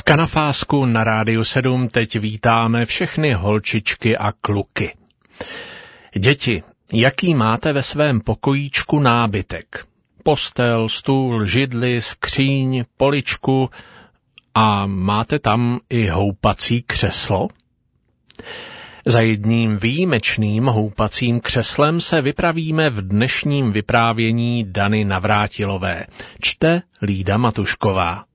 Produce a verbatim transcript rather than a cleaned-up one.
Kanafásku na Rádiu sedm teď vítáme všechny holčičky a kluky. Děti, jaký máte ve svém pokojíčku nábytek? Postel, stůl, židli, skříň, poličku a máte tam i houpací křeslo? Za jedním výjimečným houpacím křeslem se vypravíme v dnešním vyprávění Dany Navrátilové. Čte Lída Matušková.